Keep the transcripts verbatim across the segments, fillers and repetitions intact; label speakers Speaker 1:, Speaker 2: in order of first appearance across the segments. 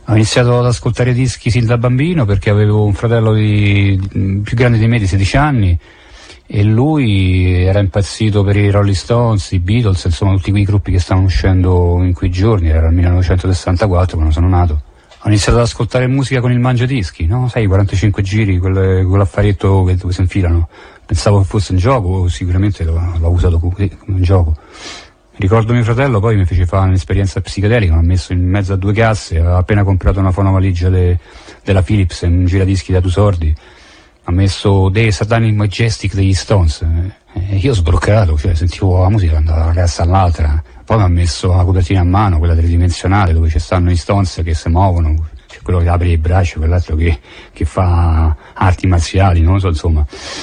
Speaker 1: Ho iniziato ad ascoltare dischi sin da bambino perché avevo un fratello di, più grande di me, di sedici anni, e lui era impazzito per i Rolling Stones, i Beatles, insomma tutti quei gruppi che stavano uscendo in quei giorni. Era il millenovecentosessantaquattro quando sono nato. Ho iniziato ad ascoltare musica con il mangiadischi, no? Sai, quarantacinque giri, quelle, quell'affarietto che dove si infilano. Pensavo che fosse un gioco, sicuramente l'ho, l'ho usato come un gioco. Ricordo mio fratello, poi mi fece fare un'esperienza psichedelica, mi ha messo in mezzo a due casse, aveva appena comprato una fonovaligia de, della Philips, un giradischi da due sordi, ha messo dei Satanic Majestic degli Stones, e io sbloccato, cioè sentivo la musica andava da una cassa all'altra. Poi mi ha messo la copertina a mano, quella tridimensionale, dove ci stanno gli Stones che si muovono, c'è quello che apre i braccia, quell'altro che, che fa arti marziali, non so, insomma.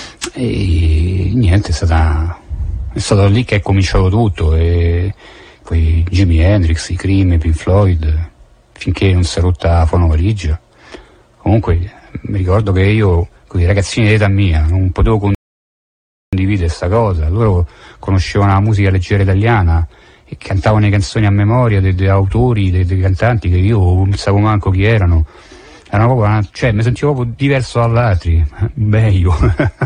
Speaker 1: E niente, è stata... È stato lì che è cominciato tutto, e poi Jimi Hendrix, i Cream, i Pink Floyd, finché non si è rotta la fonovaligia. Comunque mi ricordo che io, con i ragazzini di età mia, non potevo condividere questa cosa. Loro conoscevano la musica leggera italiana e cantavano le canzoni a memoria dei, dei autori, dei, dei cantanti che io non sapevo manco chi erano. Era proprio una, cioè mi sentivo proprio diverso dagli altri, meglio.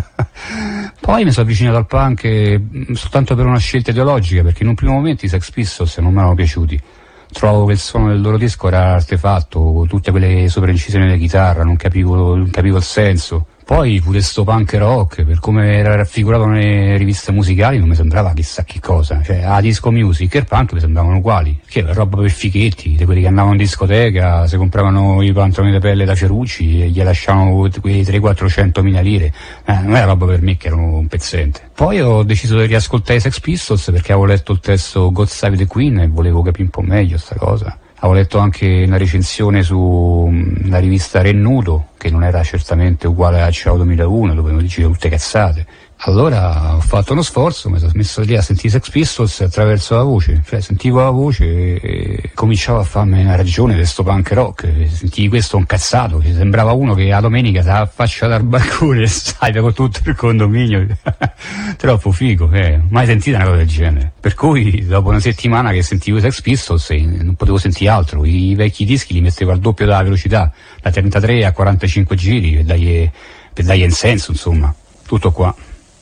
Speaker 1: Poi mi sono avvicinato al punk eh, soltanto per una scelta ideologica, perché in un primo momento i Sex Pistols non mi erano piaciuti. Trovavo che il suono del loro disco era artefatto, tutte quelle sovraincisioni della chitarra, non capivo, non capivo il senso. Poi pure sto punk rock, per come era raffigurato nelle riviste musicali, non mi sembrava chissà che cosa. Cioè, la disco music e il punk mi sembravano uguali, che era roba per fichetti, di quelli che andavano in discoteca, si compravano i pantaloni di pelle da Ferrucci e gli lasciavano quei trecento-quattrocentomila lire. Eh, non era roba per me, che ero un pezzente. Poi ho deciso di riascoltare i Sex Pistols perché avevo letto il testo God Save the Queen e volevo capire un po' meglio sta cosa. Avevo letto anche una recensione sulla rivista Rennuto, che non era certamente uguale a Ciao duemilauno, dove mi dicevo tutte cazzate. Allora ho fatto uno sforzo, mi sono messo lì a sentire Sex Pistols attraverso la voce, cioè sentivo la voce e cominciavo a farmi una ragione di sto punk rock. Sentivi questo un cazzato, che sembrava uno che la domenica stava affacciato al balcone e stai con tutto il condominio. Troppo figo, eh. Mai sentita una cosa del genere. Per cui dopo una settimana che sentivo i Sex Pistols e non potevo sentire altro, i vecchi dischi li mettevo al doppio della velocità, da trentatré a quarantacinque giri, per dargli, per dargli un senso, insomma. Tutto qua.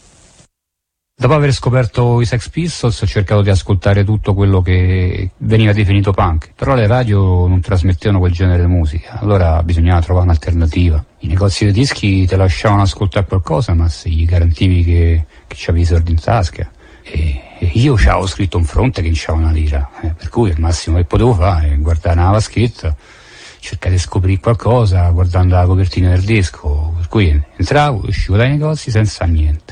Speaker 1: Dopo aver scoperto i Sex Pistols ho cercato di ascoltare tutto quello che veniva definito punk, però le radio non trasmettevano quel genere di musica, allora bisognava trovare un'alternativa. I negozi di dischi te lasciavano ascoltare qualcosa, ma se gli garantivi che, che c'avevi i soldi in tasca. E, e io c'avevo scritto un fronte che c'aveva una lira, eh, per cui il massimo che potevo fare è guardare una vaschetta, cercare di scoprire qualcosa guardando la copertina del disco, per cui entravo e uscivo dai negozi senza niente.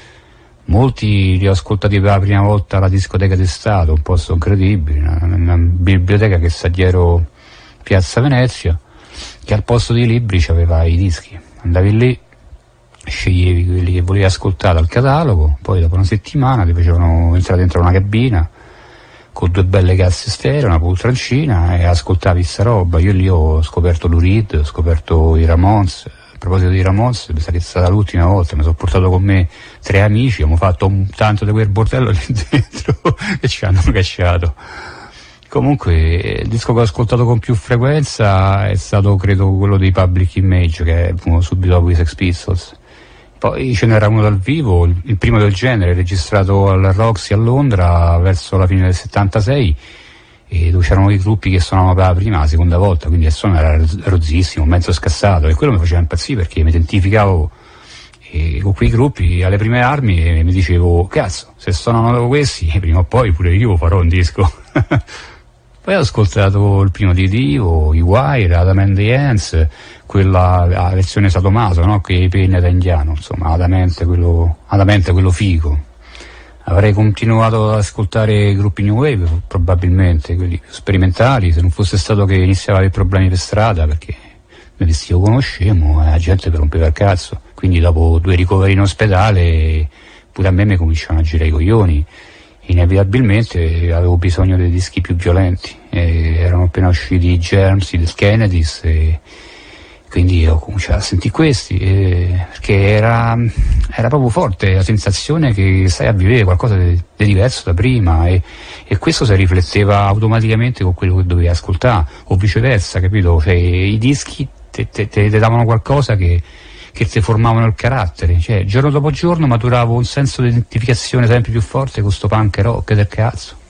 Speaker 1: Molti li ho ascoltati per la prima volta alla discoteca d'estate, un posto incredibile, una, una biblioteca che sta dietro Piazza Venezia, che al posto dei libri c'aveva i dischi. Andavi lì, sceglievi quelli che volevi ascoltare dal catalogo, poi dopo una settimana ti facevano entrare dentro una cabina con due belle casse stereo, una poltroncina, e ascoltavi sta roba. Io lì ho scoperto Lou Reed, ho scoperto i Ramones. A proposito di Ramones, mi sa che è stata l'ultima volta, mi sono portato con me tre amici, abbiamo fatto un tanto di quel bordello lì dentro e ci hanno cacciato. Comunque il disco che ho ascoltato con più frequenza è stato, credo, quello dei Public Image, che è subito dopo i Sex Pistols. Poi ce n'era uno dal vivo, il primo del genere, registrato al Roxy a Londra verso la fine del settantasei, e dove c'erano i gruppi che suonavano per la prima, la seconda volta, quindi il suono era rozzissimo, mezzo scassato, e quello mi faceva impazzire perché mi identificavo e con quei gruppi alle prime armi e mi dicevo, cazzo, se suonano questi prima o poi pure io farò un disco. Poi ho ascoltato il primo di Divo, i Wire, Adam and the Ants, quella la versione sadomaso, no? Che è i penna da indiano, insomma, adamente quello, adamente quello figo. Avrei continuato ad ascoltare gruppi new wave, probabilmente, quelli più sperimentali, se non fosse stato che iniziava a avere problemi per strada, perché mi vestivo come scemo e la gente mi rompeva il cazzo. Quindi dopo due ricoveri in ospedale, pure a me mi cominciavano a girare i coglioni. Inevitabilmente avevo bisogno dei dischi più violenti, e erano appena usciti i Germs, i Kennedys, e quindi ho cominciato a sentire questi, eh, perché era, era proprio forte la sensazione che stai a vivere qualcosa di, di diverso da prima, e, e questo si rifletteva automaticamente con quello che dovevi ascoltare, o viceversa, capito? Cioè, i dischi te, te, te, te davano qualcosa che, che ti formavano il carattere, cioè giorno dopo giorno maturavo un senso di identificazione sempre più forte con sto punk rock del cazzo.